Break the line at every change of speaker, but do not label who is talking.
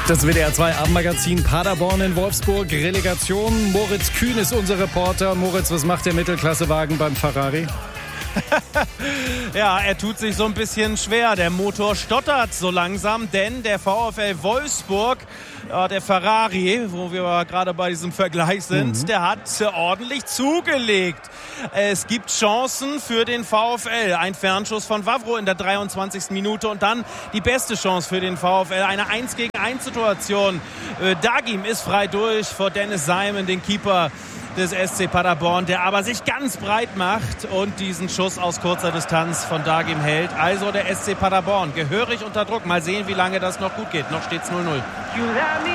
Das WDR 2 Abendmagazin Paderborn in Wolfsburg. Relegation. Moritz Kühn ist unser Reporter. Moritz, was macht der Mittelklassewagen beim Ferrari?
Ja, er tut sich so ein bisschen schwer. Der Motor stottert so langsam, denn der VfL Wolfsburg, der Ferrari, wo wir gerade bei diesem Vergleich sind, der hat ordentlich zugelegt. Es gibt Chancen für den VfL. Ein Fernschuss von Wavro in der 23. Minute und dann die beste Chance für den VfL. Eine 1-gegen-1-Situation. Dagim ist frei durch vor Dennis Simon, den Keeper des SC Paderborn, der aber sich ganz breit macht und diesen Schuss aus kurzer Distanz von Dagim hält. Also der SC Paderborn gehörig unter Druck. Mal sehen, wie lange das noch gut geht. Noch steht's 0-0.